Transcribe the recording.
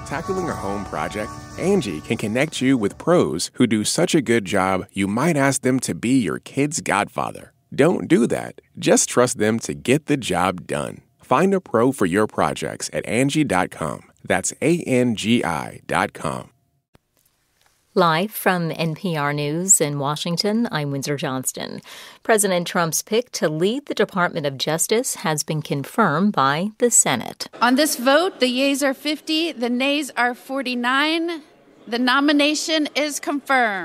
Tackling a home project? Angie can connect you with pros who do such a good job you might ask them to be your kid's godfather. Don't do that. Just trust them to get the job done. Find a pro for your projects at Angie.com. That's ANGI.com. Live from NPR News in Washington, I'm Windsor Johnston. President Trump's pick to lead the Department of Justice has been confirmed by the Senate. On this vote, the yeas are 50, the nays are 49. The nomination is confirmed.